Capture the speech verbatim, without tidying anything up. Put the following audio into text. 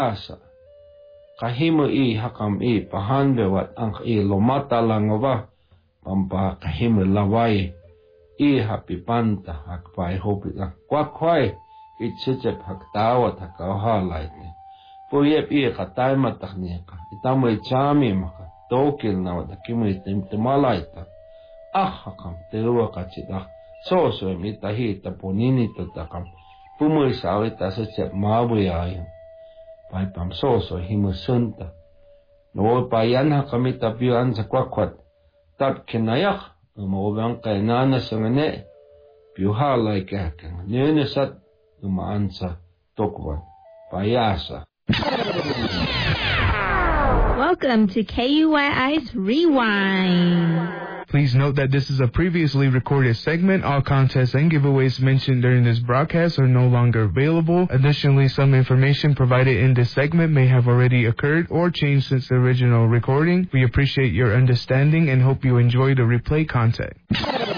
asa kahimu I hakam I pahan bewat ang I lomata langova pampa kahimu lawai I happy panta hakpai hopi lang kwakwai itsitsep haktawat hakawhalaitne puyep I katay mataknika itamo ichami maka tokil na wada kimu itimtimalaita ah hakam teruwa kachida soso emitahi tapunini tatakam pumuy sawita sitsep mabuyayam pai pam soso himusunta no payan hakami tapian sa kwakwat tap kinayak umawang kainana sangane piuhalay kakang nenesat umaansa tokwan payasa. Welcome to K U Y I's Rewind. Please note that this is a previously recorded segment. All contests and giveaways mentioned during this broadcast are no longer available. Additionally, some information provided in this segment may have already occurred or changed since the original recording. We appreciate your understanding and hope you enjoy the replay content.